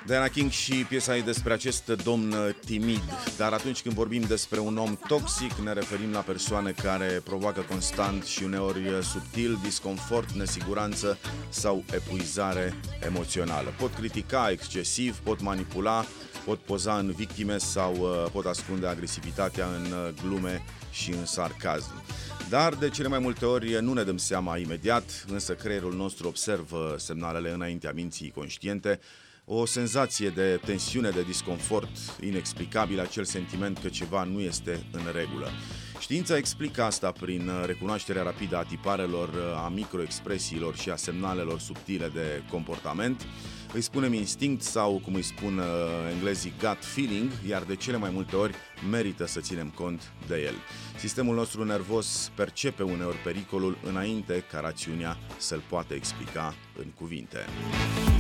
Diana King și piesa ei despre acest domn timid. Dar atunci când vorbim despre un om toxic, ne referim la persoane care provoacă constant și uneori subtil disconfort, nesiguranță sau epuizare emoțională. Pot critica excesiv, pot manipula, pot poza în victime sau pot ascunde agresivitatea în glume și în sarcasm. Dar de cele mai multe ori nu ne dăm seama imediat, însă creierul nostru observă semnalele înaintea minții conștiente, o senzație de tensiune, de disconfort inexplicabil, acel sentiment că ceva nu este în regulă. Știința explică asta prin recunoașterea rapidă a tiparelor, a microexpresiilor și a semnalelor subtile de comportament. Îi spunem instinct sau, cum îi spun englezii, gut feeling, iar de cele mai multe ori merită să ținem cont de el. Sistemul nostru nervos percepe uneori pericolul înainte ca rațiunea să-l poată explica în cuvinte.